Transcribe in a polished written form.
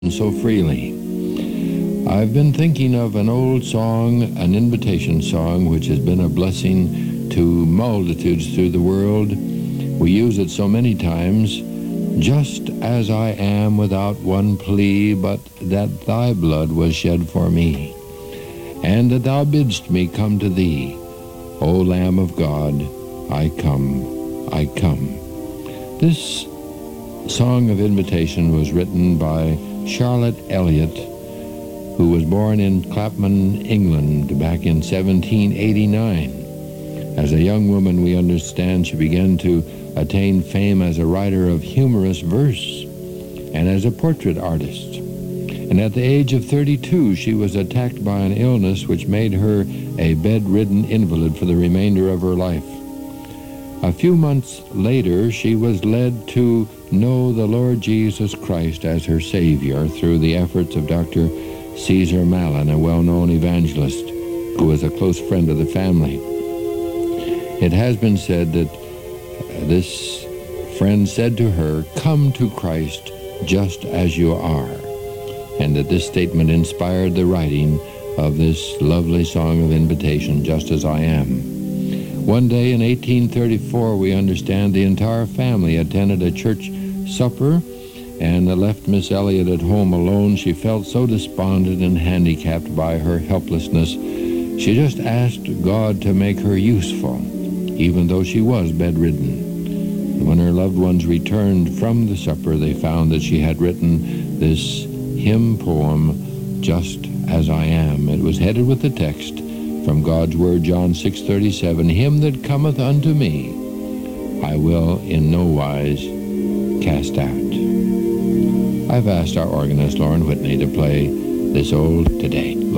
so freely. I've been thinking of an old song, an invitation song, which has been a blessing to multitudes through the world. We use it so many times. Just as I am without one plea, but that thy blood was shed for me, and that thou bidst me come to thee. O Lamb of God, I come, I come. This song of invitation was written by Charlotte Elliott, who was born in Clapham, England, back in 1789. As a young woman, we understand she began to attain fame as a writer of humorous verse and as a portrait artist. And at the age of 32, she was attacked by an illness which made her a bedridden invalid for the remainder of her life. A few months later, she was led to know the Lord Jesus Christ as her Savior through the efforts of Dr. Caesar Mallon, a well-known evangelist who was a close friend of the family. It has been said that this friend said to her, "Come to Christ just as you are," and that this statement inspired the writing of this lovely song of invitation, Just As I Am. One day in 1834, we understand the entire family attended a church supper and left Miss Elliott at home alone. She felt so despondent and handicapped by her helplessness. She just asked God to make her useful, even though she was bedridden. When her loved ones returned from the supper, they found that she had written this hymn poem, Just As I Am. It was headed with the text from God's Word, John 6:37, "Him that cometh unto me, I will in no wise cast out." I've asked our organist, Lauren Whitney, to play this old today.